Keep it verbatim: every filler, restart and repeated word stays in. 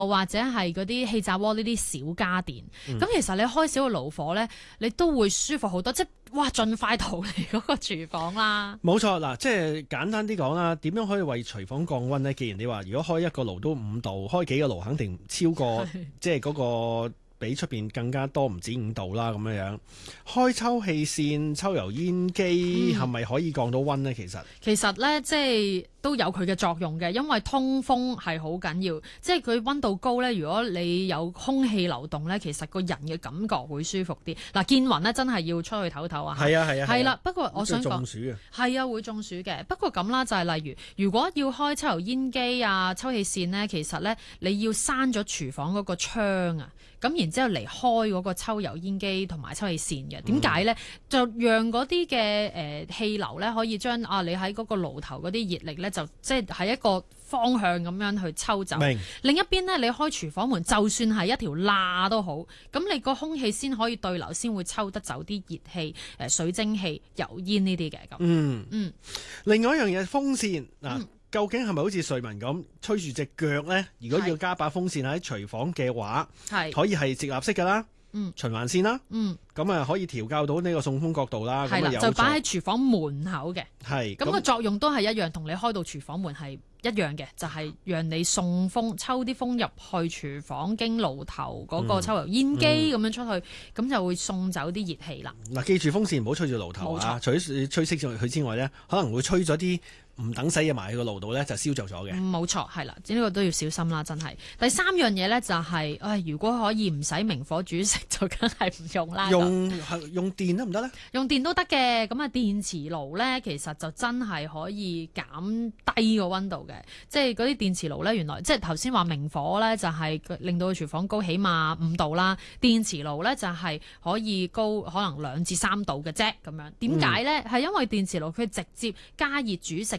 或者係嗰啲氣炸鍋呢啲小家電，咁、 嗯、 其實你開小嘅爐火咧，你都會舒服好多，即係哇，盡快逃離嗰個廚房啦。 冇錯，嗱，即係簡單啲講啦，點樣可以為廚房降溫呢？既然你話如果開一個爐都五度，開幾個爐肯定超過，即係嗰個比出邊更加多，唔止五度啦咁樣樣。開抽氣扇、抽油煙機係咪可以降到溫呢？其實其實咧，即係都有佢嘅作用嘅，因為通風係好緊要，即係佢溫度高咧。如果你有空氣流動咧，其實個人嘅感覺會舒服啲。嗱，見雲咧真係要出去唞唞啊！ 係啊係啊係啦。不過我想講， 中暑嘅係啊，會中暑嘅。不過咁啦，就係例如，如果要開抽油煙機啊、抽氣扇咧，其實咧你要閂咗廚房嗰個窗啊，咁然之後嚟開嗰個抽油煙機同埋抽氣扇嘅。點解咧？就讓嗰啲嘅誒氣流咧可以將啊你喺嗰個爐頭嗰啲熱力咧，就即係喺一個方向咁樣去抽走。 明另一邊咧，你開廚房門，就算係一條罅都好，咁你個空氣先可以對流，先會抽得走啲熱氣、誒水蒸氣、油煙呢啲嘅咁。 嗯嗯。 另外一樣嘢風扇嗱。 嗯究竟係咪好似瑞文咁吹住隻腳呢？如果要加把風扇喺廚房嘅話，係可以係直立式㗎啦，嗯，循環扇啦，嗯，咁啊可以調校到呢個送風角度啦， 係啦，就擺喺廚房門口嘅，係，咁個作用都係一樣，同你開到廚房門係一樣嘅，就係、是、讓你送風抽啲風入去廚房，經爐頭嗰個抽油煙機咁樣出去，咁、嗯、就會送走啲熱氣啦。嗱， 記住風扇唔好吹住爐頭啊！除咗吹熄咗佢之外呢，可能會吹咗啲唔等使嘅埋喺個爐度咧，就燒着咗嘅。冇錯，係啦，呢個都要小心啦，真係。第三樣嘢咧就係、是，唉，如果可以唔使明火煮食，就梗係唔用啦。 用用電得唔得咧？ 用電都得嘅，咁啊電磁爐咧，其實就真係可以減低個溫度嘅。即係嗰啲電磁爐咧，原來即係頭先話明火咧，就係令到個廚房高起碼五度啦。電磁爐咧就係可以高可能兩至三度嘅啫，咁樣。點解咧？係、嗯、因為電磁爐佢直接加熱煮食。